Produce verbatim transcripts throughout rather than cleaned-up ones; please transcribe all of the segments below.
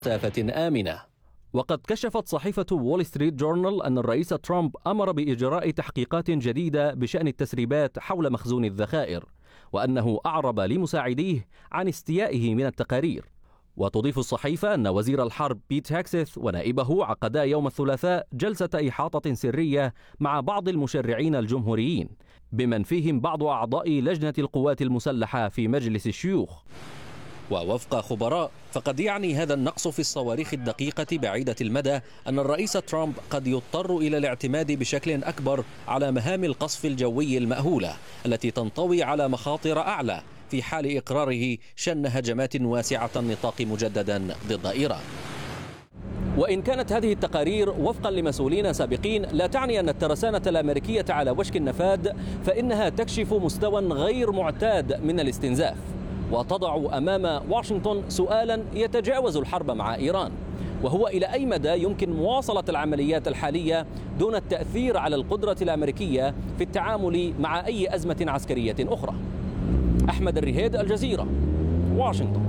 مسافة آمنة. وقد كشفت صحيفة وول ستريت جورنال أن الرئيس ترامب أمر بإجراء تحقيقات جديدة بشأن التسريبات حول مخزون الذخائر، وأنه أعرب لمساعديه عن استيائه من التقارير. وتضيف الصحيفة أن وزير الحرب بيت هاكسيث ونائبه عقدا يوم الثلاثاء جلسة إحاطة سرية مع بعض المشرعين الجمهوريين، بمن فيهم بعض أعضاء لجنة القوات المسلحة في مجلس الشيوخ. ووفق خبراء فقد يعني هذا النقص في الصواريخ الدقيقة بعيدة المدى أن الرئيس ترامب قد يضطر إلى الاعتماد بشكل أكبر على مهام القصف الجوي المأهولة التي تنطوي على مخاطر أعلى في حال إقراره شن هجمات واسعة النطاق مجددا ضد إيران. وإن كانت هذه التقارير وفقا لمسؤولين سابقين لا تعني أن الترسانة الأمريكية على وشك النفاذ، فإنها تكشف مستوى غير معتاد من الاستنزاف، وتضع أمام واشنطن سؤالا يتجاوز الحرب مع إيران، وهو إلى أي مدى يمكن مواصلة العمليات الحالية دون التأثير على القدرة الأمريكية في التعامل مع أي أزمة عسكرية أخرى. أحمد الرهيد، الجزيرة، واشنطن.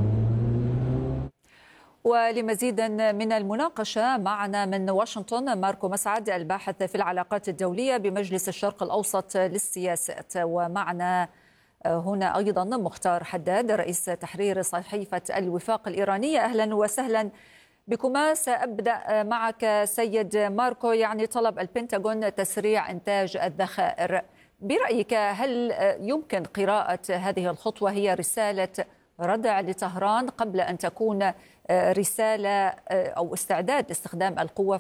ولمزيد من المناقشة معنا من واشنطن ماركو مسعد، الباحث في العلاقات الدولية بمجلس الشرق الأوسط للسياسات، ومعنا هنا أيضا مختار حداد رئيس تحرير صحيفة الوفاق الإيرانية. أهلا وسهلا بكما. سأبدأ معك سيد ماركو. يعني طلب البنتاغون تسريع إنتاج الذخائر، برأيك هل يمكن قراءة هذه الخطوة هي رسالة ردع لطهران قبل أن تكون رسالة أو استعداد لاستخدام القوة؟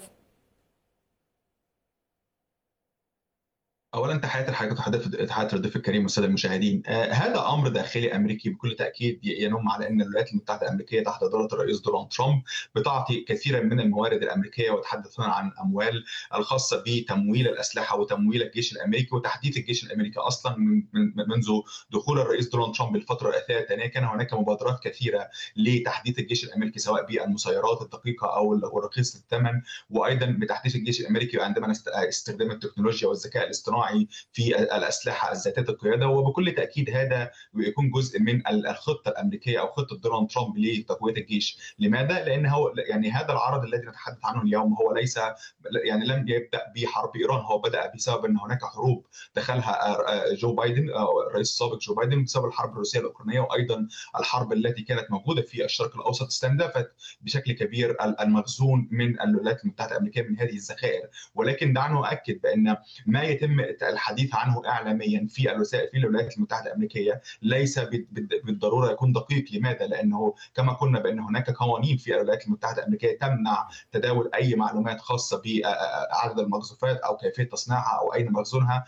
اولا تحياتي لحضرتك وتحياتي للضيف الكريم والساده المشاهدين. آه هذا امر داخلي امريكي بكل تاكيد ينم على ان الولايات المتحده الامريكيه تحت اداره الرئيس دونالد ترامب بتعطي كثيرا من الموارد الامريكيه، وتحدث هنا عن الاموال الخاصه بتمويل الاسلحه وتمويل الجيش الامريكي وتحديث الجيش الامريكي. اصلا من منذ دخول الرئيس دونالد ترامب الفتره الاثنيه الثانيه كان هناك مبادرات كثيره لتحديث الجيش الامريكي، سواء بالمسيرات الدقيقه او الرخيصه الثمن، وايضا بتحديث الجيش الامريكي عندما استخدام التكنولوجيا والذكاء الاصطناعي في الأسلحة الذاتية القيادة. وبكل تأكيد هذا يكون جزء من الخطة الأمريكية أو خطة دونالد ترامب لتقوية الجيش. لماذا؟ لأن هو يعني هذا العرض الذي نتحدث عنه اليوم هو ليس يعني لم يبدأ بحرب إيران، هو بدأ بسبب أن هناك حروب دخلها جو بايدن الرئيس السابق جو بايدن بسبب الحرب الروسية الأوكرانية، وأيضا الحرب التي كانت موجودة في الشرق الأوسط استنزفت بشكل كبير المخزون من الولايات المتحدة الأمريكية من هذه الذخائر. ولكن دعنا نؤكد بأن ما يتم الحديث عنه اعلاميا في الوسائل في الولايات المتحده الامريكيه ليس بالضروره يكون دقيق. لماذا؟ لانه كما قلنا بان هناك قوانين في الولايات المتحده الامريكيه تمنع تداول اي معلومات خاصه بعدد المقذوفات او كيفيه تصنيعها او اين مخزونها،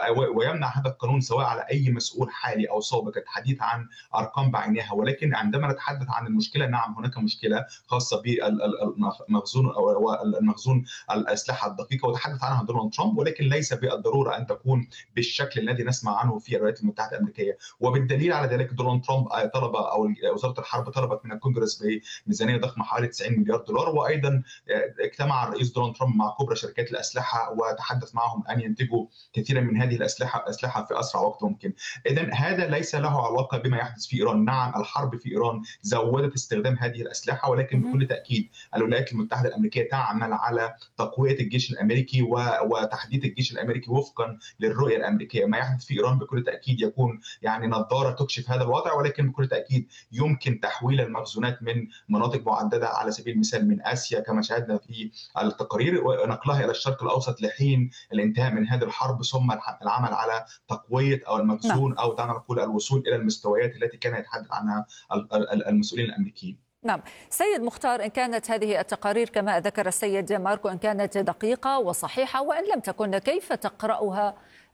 ويمنع هذا القانون سواء على اي مسؤول حالي او سابق الحديث عن ارقام بعينها. ولكن عندما نتحدث عن المشكله، نعم هناك مشكله خاصه بالمخزون او المخزون الاسلحه الدقيقه وتحدث عنها دونالد ترامب، ولكن ليس بالضروره ان تكون بالشكل الذي نسمع عنه في الولايات المتحده الامريكيه. وبالدليل على ذلك دونالد ترامب طلب او وزاره الحرب طلبت من الكونغرس بميزانيه ضخمه حوالي تسعين مليار دولار. وايضا اجتمع الرئيس دونالد ترامب مع كبرى شركات الاسلحه وتحدث معهم ان ينتجوا كثيرا من هذه الاسلحه اسلحه في اسرع وقت ممكن. اذا هذا ليس له علاقه بما يحدث في ايران. نعم الحرب في ايران زودت استخدام هذه الاسلحه، ولكن بكل تاكيد الولايات المتحده الامريكيه تعمل على تقويه الجيش الامريكي وتحديث الجيش الامريكي وفقا للرؤيه الامريكيه. ما يحدث في ايران بكل تاكيد يكون يعني نظاره تكشف هذا الوضع، ولكن بكل تاكيد يمكن تحويل المخزونات من مناطق معدده على سبيل المثال من اسيا كما شاهدنا في التقارير ونقلها الى الشرق الاوسط لحين الانتهاء من هذه الحرب، ثم العمل على تقويه او المخزون او دعنا نقول الوصول الى المستويات التي كان يتحدث عنها المسؤولين الامريكيين. نعم سيد مختار، إن كانت هذه التقارير كما ذكر السيد ماركو إن كانت دقيقة وصحيحة، وإن لم تكن كيف تقرأها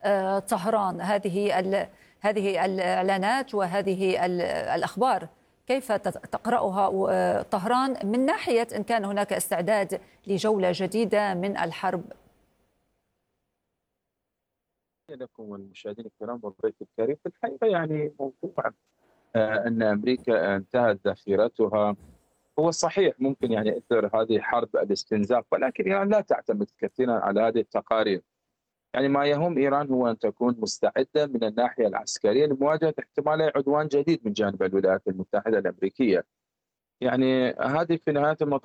طهران هذه هذه الإعلانات وهذه الأخبار؟ كيف تقرأها طهران من ناحية إن كان هناك استعداد لجولة جديدة من الحرب؟ لكم والمشاهدين الكرام والضيف الكريم، في الحقيقة يعني موضوع أن أمريكا انتهت ذخيرتها هو صحيح، ممكن يعني إثر هذه حرب الاستنزاف، ولكن إيران لا تعتمد كثيرا على هذه التقارير. يعني ما يهم إيران هو أن تكون مستعدة من الناحية العسكرية لمواجهة احتمالي عدوان جديد من جانب الولايات المتحدة الأمريكية. يعني هذه في نهاية المطاف